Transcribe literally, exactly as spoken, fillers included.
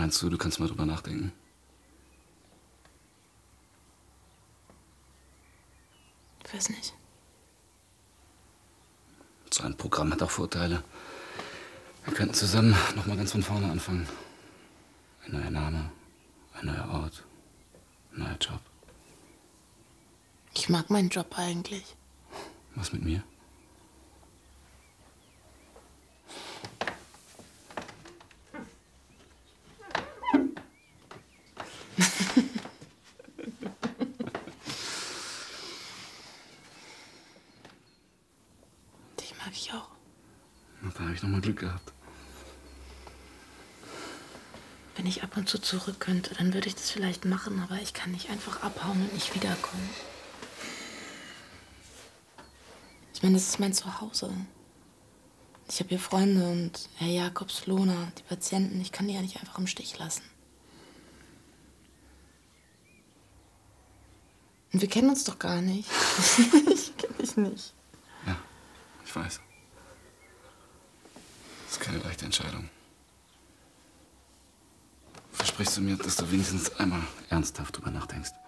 Meinst du, du kannst mal drüber nachdenken? Ich weiß nicht. So ein Programm hat auch Vorteile. Wir könnten zusammen noch mal ganz von vorne anfangen. Ein neuer Name, ein neuer Ort, ein neuer Job. Ich mag meinen Job eigentlich. Was mit mir? Dich mag ich auch. Na, da habe ich noch mal Glück gehabt. Wenn ich ab und zu zurück könnte, dann würde ich das vielleicht machen, aber ich kann nicht einfach abhauen und nicht wiederkommen. Ich meine, das ist mein Zuhause. Ich habe hier Freunde und Herr Jakobs, Lona, die Patienten. Ich kann die ja nicht einfach im Stich lassen. Und wir kennen uns doch gar nicht. Ich kenne dich nicht. Ja, ich weiß. Das ist keine leichte Entscheidung. Versprichst du mir, dass du wenigstens einmal ernsthaft drüber nachdenkst?